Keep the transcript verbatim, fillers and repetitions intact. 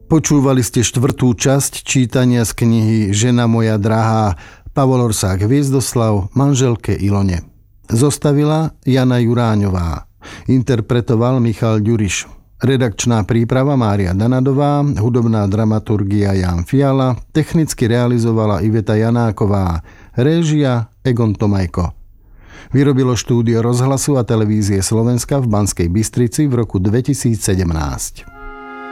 Počúvali ste štvrtú časť čítania z knihy Žena moja drahá, Pavol Orsák Hviezdoslav manželke Ilone. Zostavila Jana Juráňová. Interpretoval Michal Ďuriš. Redakčná príprava Mária Danadová, hudobná dramaturgia Jan Fiala, technicky realizovala Iveta Janáková, réžia Egon Tomajko. Vyrobilo štúdio Rozhlasu a televízie Slovenska v Banskej Bystrici v roku dvetisícsedemnásť.